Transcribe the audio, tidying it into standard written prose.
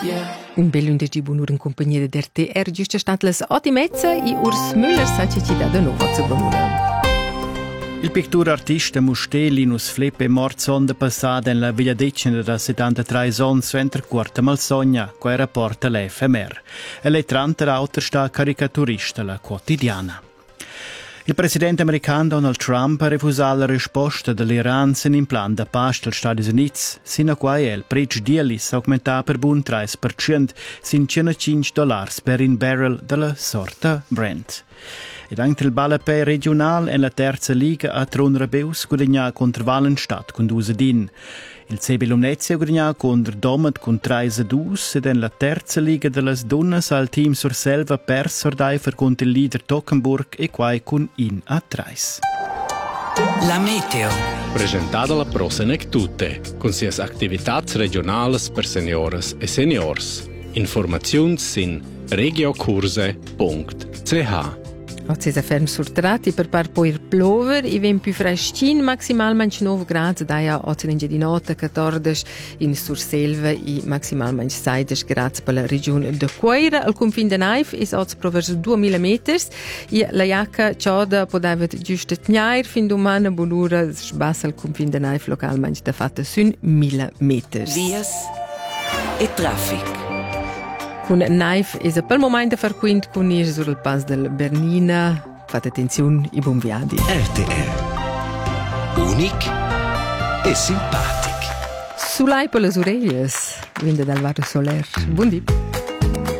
Un bel lunedì bunur in compagnia di RTR, giusto stant las 8:30 e Urs Müller sa ci da de nuovo zu bonura. Il pittur artista Musté Linus Flippe è morto sonda passata in la villa decina da 73 anni su intercorta Malsogna, qua rapporta l'FMR. E lei tranta l'autor sta caricaturista la quotidiana. Il presidente americano Donald Trump ha refusato la risposta dell'Iran in un plan da pace degli Stati Uniti, sino a quale il prezzo di oil aumenta per buon 3%, sin $105 per un barrel della sorta Brent. Ed anche il Balapè regionale e la terza liga a Tron Rabeus guadagna contro Valenstadt con 2-1. Il CB Lumnezia guadagna contro Domet con 3-2 ed in la terza liga delle donne al team Surselva per Sordaifer contro il leader Tockenburg e quai con 1-3. La meteo. Presentata la Prosenec Tutte, con sias activitats regionales per senioras e seniors. Informazioni sin regiocurse.ch. Oggi si ferm surtrati per par poi plover, i vent più frescin, maximalmente 9 gradi, daia 8 di notte, 14 in Surselva e maximalmente 16 gradi per la regione de Queira. Al confine de Naif è oggi proverso 2000 metri e la jacca cioda poteva giusto tniair fin domani bonura sbassa al confine de Naif localmente da fatta sun 1000 metri. Vias e traffic. Con Naif è per il momento far quint con il sul pass del Bernina. Fate attenzione e buon viaggio. RTR. Unic e simpatic. Sulai per le orecchie. Vende dal Vado Soler. Buon dì.